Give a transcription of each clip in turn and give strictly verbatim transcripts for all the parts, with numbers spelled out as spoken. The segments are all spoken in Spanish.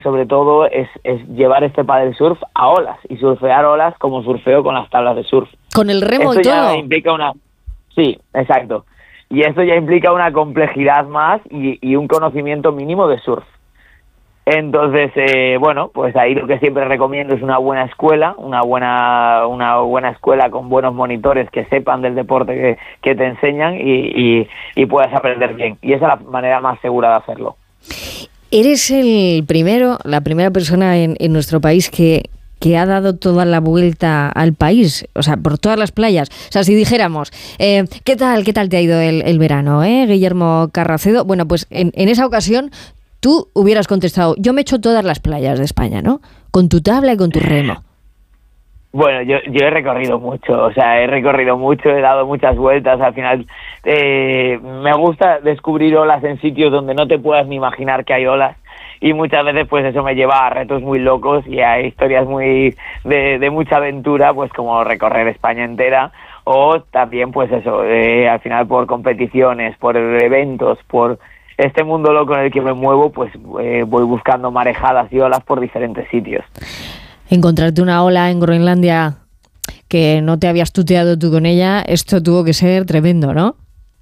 sobre todo es, es llevar este paddle surf a olas y surfear olas como surfeo con las tablas de surf. Con el remo Esto y todo. Ya implica una... Sí, exacto. Y esto ya implica una complejidad más y, y un conocimiento mínimo de surf. Entonces, eh, bueno, pues ahí lo que siempre recomiendo es una buena escuela, una buena una buena escuela con buenos monitores que sepan del deporte que, que te enseñan y, y, y puedas aprender bien. Y esa es la manera más segura de hacerlo. Eres el primero, la primera persona en, en nuestro país que, que ha dado toda la vuelta al país, o sea, por todas las playas. O sea, si dijéramos, eh, ¿qué tal, qué tal te ha ido el, el verano, eh, Guillermo Carracedo? Bueno, pues en, en esa ocasión tú hubieras contestado, yo me echo todas las playas de España, ¿no? Con tu tabla y con tu remo. Bueno, yo, yo he recorrido mucho, o sea, he recorrido mucho, he dado muchas vueltas, al final eh, me gusta descubrir olas en sitios donde no te puedas ni imaginar que hay olas y muchas veces pues eso me lleva a retos muy locos y a historias muy de, de mucha aventura, pues como recorrer España entera o también pues eso, eh, al final por competiciones, por eventos, por este mundo loco en el que me muevo, pues eh, voy buscando marejadas y olas por diferentes sitios. Encontrarte una ola en Groenlandia que no te habías tuteado tú con ella, esto tuvo que ser tremendo, ¿no?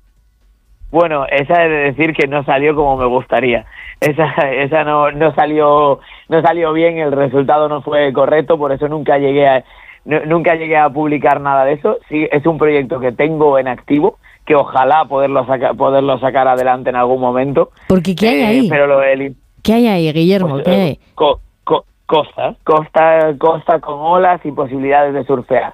Bueno, esa he de decir que no salió como me gustaría. Esa esa no no salió no salió bien, el resultado no fue correcto, por eso nunca llegué a no, nunca llegué a publicar nada de eso. Sí, es un proyecto que tengo en activo, que ojalá poderlo sacar poderlo sacar adelante en algún momento. Porque ¿qué hay ahí? Eh, pero lo del, ¿Qué hay ahí, Guillermo? pues, ¿Qué hay? Eh, co, co, costa, costa, costa con olas y posibilidades de surfear.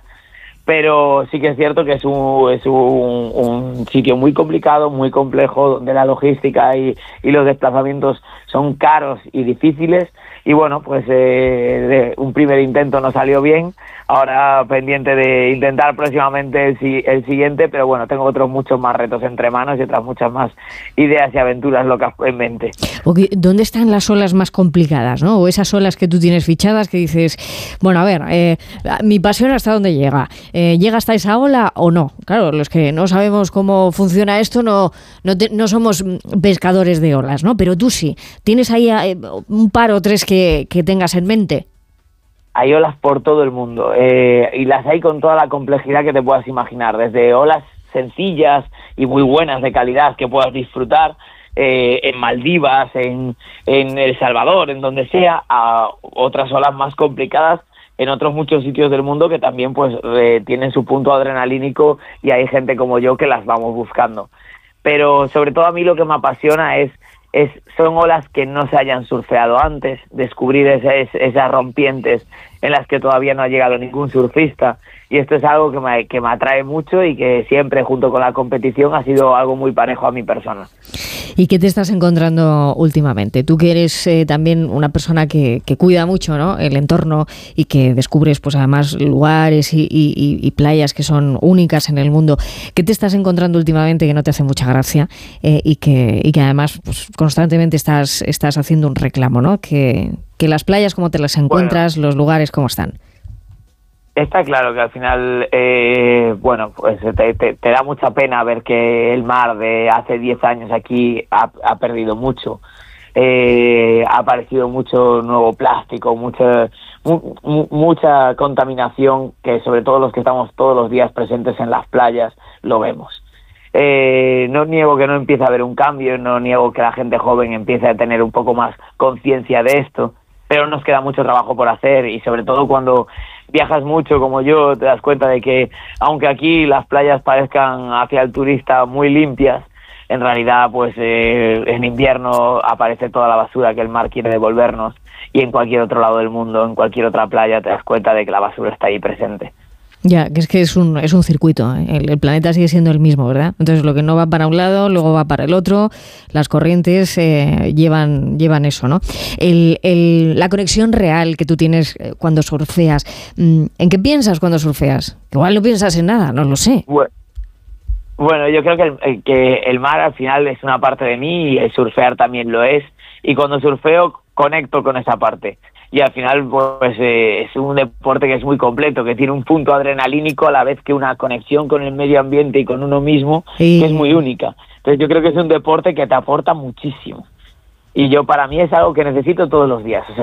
Pero sí que es cierto que es un es un, un sitio muy complicado, muy complejo, donde la logística y, y los desplazamientos son caros y difíciles. Y bueno, pues eh, de un primer intento no salió bien. Ahora pendiente de intentar próximamente el, el siguiente, pero bueno, tengo otros muchos más retos entre manos y otras muchas más ideas y aventuras locas en mente. Okay, ¿dónde están las olas más complicadas, ¿no? O esas olas que tú tienes fichadas que dices, bueno, a ver, eh, mi pasión hasta dónde llega. Eh, ¿Llega hasta esa ola o no? Claro, los que no sabemos cómo funciona esto no no, te, no somos pescadores de olas, ¿no? Pero tú sí. ¿Tienes ahí eh, un par o tres que, que tengas en mente? Hay olas por todo el mundo eh, y las hay con toda la complejidad que te puedas imaginar, desde olas sencillas y muy buenas de calidad que puedas disfrutar eh, en Maldivas, en, en El Salvador, en donde sea, a otras olas más complicadas en otros muchos sitios del mundo que también pues eh, tienen su punto adrenalínico y hay gente como yo que las vamos buscando. Pero sobre todo a mí lo que me apasiona es Es, son olas que no se hayan surfeado antes, descubrir esas, esas rompientes en las que todavía no ha llegado ningún surfista, y esto es algo que me, que me atrae mucho y que siempre junto con la competición ha sido algo muy parejo a mi persona. ¿Y qué te estás encontrando últimamente? Tú que eres eh, también una persona que, que cuida mucho, ¿no?, el entorno y que descubres pues además lugares y, y, y playas que son únicas en el mundo. ¿Qué te estás encontrando últimamente que no te hace mucha gracia eh, y, que, y que además pues, constantemente estás, estás haciendo un reclamo, ¿no? Que, que las playas, ¿cómo te las encuentras? Bueno, los lugares, ¿cómo están? Está claro que al final, eh, bueno, pues te, te, te da mucha pena ver que el mar de hace diez años aquí ha, ha perdido mucho. Eh, ha aparecido mucho nuevo plástico, mucha, mu, mu, mucha contaminación que sobre todo los que estamos todos los días presentes en las playas lo vemos. Eh, no niego que no empiece a haber un cambio, no niego que la gente joven empiece a tener un poco más conciencia de esto, pero nos queda mucho trabajo por hacer y sobre todo cuando viajas mucho como yo te das cuenta de que aunque aquí las playas parezcan hacia el turista muy limpias, en realidad pues eh, en invierno aparece toda la basura que el mar quiere devolvernos y en cualquier otro lado del mundo, en cualquier otra playa te das cuenta de que la basura está ahí presente. Ya, que es que es un, es un circuito, ¿eh? el, el planeta sigue siendo el mismo, ¿verdad? Entonces lo que no va para un lado, luego va para el otro, las corrientes eh, llevan, llevan eso, ¿no? El, el, la conexión real que tú tienes cuando surfeas, ¿en qué piensas cuando surfeas? Igual no piensas en nada, no lo sé. Bueno, bueno yo creo que el, que el mar al final es una parte de mí y el surfear también lo es, y cuando surfeo conecto con esa parte. Y al final pues eh, es un deporte que es muy completo, que tiene un punto adrenalínico a la vez que una conexión con el medio ambiente y con uno mismo, sí, que es muy única. Entonces yo creo que es un deporte que te aporta muchísimo. Y yo para mí es algo que necesito todos los días. O sea,